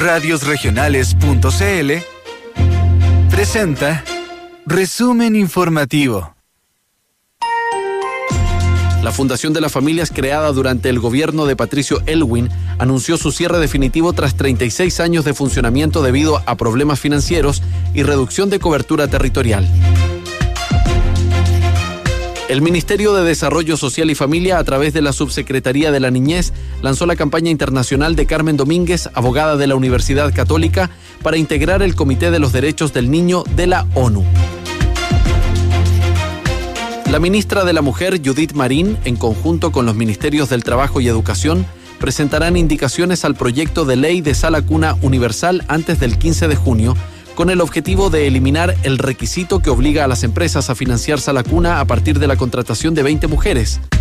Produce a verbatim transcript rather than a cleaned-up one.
radios regionales punto c l presenta Resumen Informativo. La Fundación de las Familias, creada durante el gobierno de Patricio Aylwin, anunció su cierre definitivo tras treinta y seis años de funcionamiento debido a problemas financieros y reducción de cobertura territorial. El Ministerio de Desarrollo Social y Familia, a través de la Subsecretaría de la Niñez, lanzó la campaña internacional de Carmen Domínguez, abogada de la Universidad Católica, para integrar el Comité de los Derechos del Niño de la ONU. La ministra de la Mujer, Judith Marín, en conjunto con los Ministerios del Trabajo y Educación, presentarán indicaciones al proyecto de ley de sala cuna universal antes del quince de junio, con el objetivo de eliminar el requisito que obliga a las empresas a financiar sala cuna a partir de la contratación de veinte mujeres.